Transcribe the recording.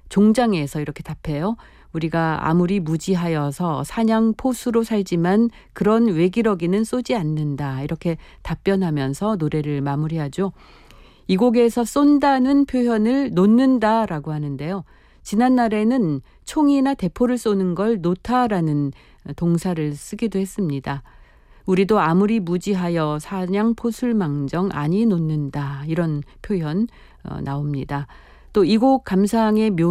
종장에서 이렇게 답해요. 우리가 아무리 무지하여서 사냥포수로 살지만 그런 외기러기는 쏘지 않는다. 이렇게 답변하면서 노래를 마무리하죠. 이 곡에서 쏜다는 표현을 놓는다라고 하는데요. 지난날에는 총이나 대포를 쏘는 걸 놓다라는 동사를 쓰기도 했습니다. 우리도 아무리 무지하여 사냥포술망정 아니 놓는다. 이런 표현 나옵니다. 또 이 곡 감상의